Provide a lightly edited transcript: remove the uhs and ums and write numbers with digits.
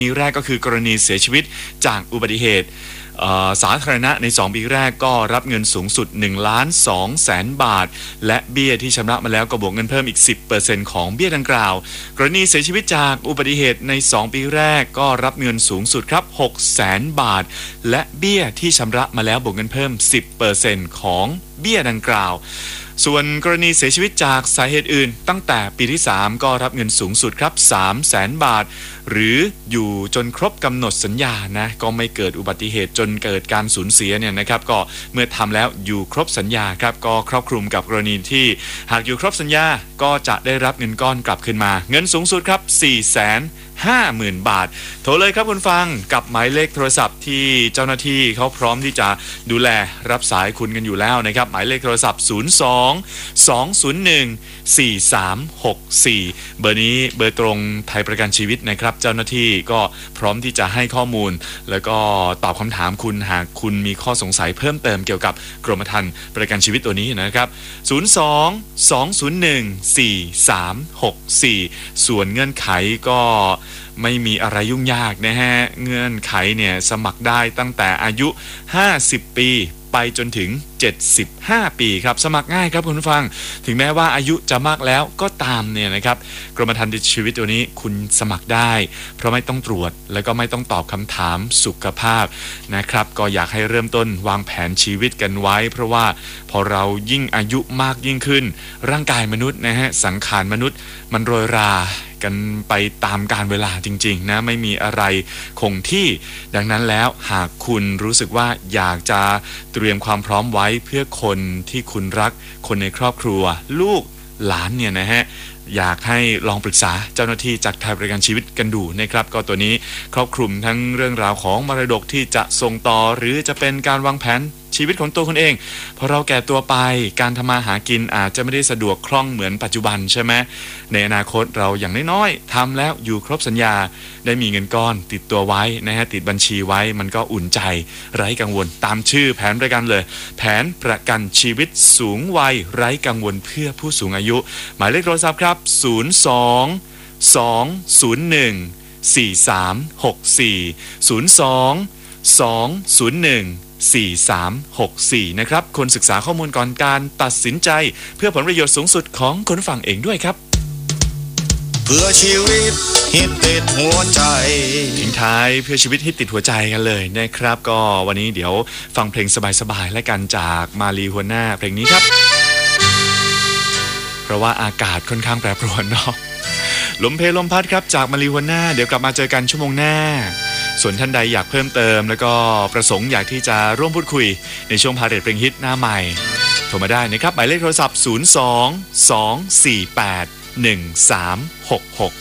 ปีแรกก็คือกรณีเสียชีวิตจากอุบัติเหตุสาธารณะใน2ปีแรกก็รับเงินสูงสุด 1,200,000 บาทและเบี้ยที่ชำระมาแล้วก็บวกเงินเพิ่มอีก 10% ของเบี้ยดังกล่าวกรณีเสียชีวิตจากอุบัติเหตุใน2ปีแรกก็รับเงินสูงสุดครับ 600,000 บาทและเบี้ยที่ชำระมาแล้วบวกเงินเพิ่ม 10% ของเบี้ยดังกล่าวส่วนกรณีเสียชีวิตจากสาเหตุอื่นตั้งแต่ปีที่3ก็รับเงินสูงสุดครับ 300,000 บาทหรืออยู่จนครบกำหนดสัญญานะก็ไม่เกิดอุบัติเหตุจนเกิดการสูญเสียเนี่ยนะครับก็เมื่อทำแล้วอยู่ครบสัญญาครับก็ครอบคลุมกับกรณีที่หากอยู่ครบสัญญาก็จะได้รับเงินก้อนกลับคืนมาเงินสูงสุดครับ 450,000 บาทโทรเลยครับคุณฟังกับหมายเลขโทรศัพท์ที่เจ้าหน้าที่เขาพร้อมที่จะดูแลรับสายคุณกันอยู่แล้วนะครับหมายเลขโทรศัพท์ 02-201-4364 เบอร์นี้เบอร์ตรงไทยประกันชีวิตนะครับเจ้าหน้าที่ก็พร้อมที่จะให้ข้อมูลแล้วก็ตอบคำถามคุณหากคุณมีข้อสงสัยเพิ่มเติมเกี่ยวกับกรมธรรม์ประกันชีวิตตัวนี้นะครับ 02-201-4364 ส่วนเงื่อนไขก็ไม่มีอะไรยุ่งยากนะฮะเงื่อนไขเนี่ยสมัครได้ตั้งแต่อายุ50ปีไปจนถึง75ปีครับสมัครง่ายครับคุณผู้ฟังถึงแม้ว่าอายุจะมากแล้วก็ตามเนี่ยนะครับกรมธรรม์ชีวิตตัวนี้คุณสมัครได้เพราะไม่ต้องตรวจแล้วก็ไม่ต้องตอบคำถามสุขภาพนะครับก็อยากให้เริ่มต้นวางแผนชีวิตกันไว้เพราะว่าพอเรายิ่งอายุมากยิ่งขึ้นร่างกายมนุษย์นะฮะสังขารมนุษย์มันโรยรากันไปตามกาลเวลาจริงๆนะไม่มีอะไรคงที่ดังนั้นแล้วหากคุณรู้สึกว่าอยากจะเตรียมความพร้อมไว้เพื่อคนที่คุณรักคนในครอบครัวลูกหลานเนี่ยนะฮะอยากให้ลองปรึกษาเจ้าหน้าที่จากไทยประกันชีวิตกันดูนะครับก็ตัวนี้ครอบคลุมทั้งเรื่องราวของมรดกที่จะส่งต่อหรือจะเป็นการวางแผนชีวิตของตัวคุณเองพอเราแก่ตัวไปการทำมาหากินอาจจะไม่ได้สะดวกคล่องเหมือนปัจจุบันใช่ไหมในอนาคตเราอย่างน้อยๆทำแล้วอยู่ครบสัญญาได้มีเงินก้อนติดตัวไว้นะฮะติดบัญชีไว้มันก็อุ่นใจไร้กังวลตามชื่อแผนประกันเลยแผนประกันชีวิตสูงวัยไร้กังวลเพื่อผู้สูงอายุหมายเลขโทรศัพท์ครับ02-201-4364 นะครับคนศึกษาข้อมูลก่อนการตัดสินใจเพื่อผลประโยชน์สูงสุดของคนฟังเองด้วยครับเพื่อชีวิตฮิตติดหัวใจทิ้งท้ายเพื่อชีวิตฮิตติดหัวใจกันเลยนะครับก็วันนี้เดี๋ยวฟังเพลงสบายๆและกันจากมาลีหัวหน้าเพลงนี้ครับเพราะว่าอากาศค่อนข้างแปรปรวนเนาะลมเพลลมพัดครับจากมาลีหัวหน้าเดี๋ยวกลับมาเจอกันชั่วโมงหน้าส่วนท่านใดอยากเพิ่มเติมแล้วก็ประสงค์อยากที่จะร่วมพูดคุยในช่วงพาเรทเพลงฮิตหน้าใหม่โทรมาได้นะครับหมายเลขโทรศัพท์ 02-248-1366